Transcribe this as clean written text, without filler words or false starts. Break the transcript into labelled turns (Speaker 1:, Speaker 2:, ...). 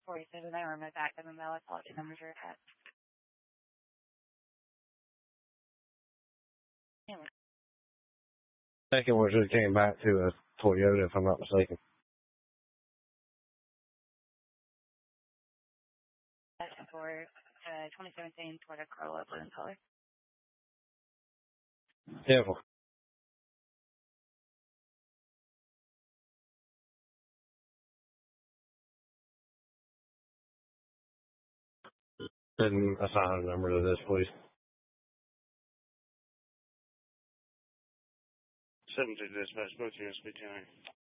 Speaker 1: 47, I remember that, and then the policy numbers are attached. Anyway.
Speaker 2: Second one just came back to a Toyota, if I'm not mistaken.
Speaker 1: That's for 2017 Toyota Corolla blue in color.
Speaker 2: Yeah. And assign a number to this, please.
Speaker 3: 7 to dispatch, both units be 10.